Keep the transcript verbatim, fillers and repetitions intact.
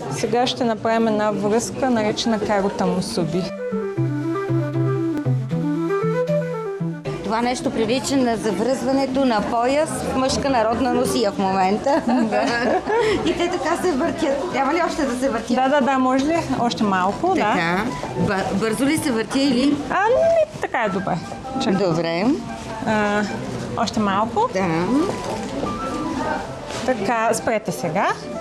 Сега ще направим една връзка, наречена карота мусуби. Това нещо прилича на завръзването на пояс в мъжка народна носия в момента. Да. И те така се въртят. Трябва ли още да се въртят? Да, да, да, може ли? Още малко, така. Да. Бързо ли се въртя или? А, не, така е добре. Чакай. Добре. А, още малко. Да. Така, спрете сега.